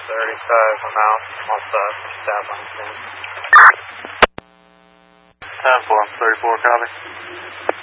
35, I'm out. All set. Staff on scene. 10-4, 34, copy.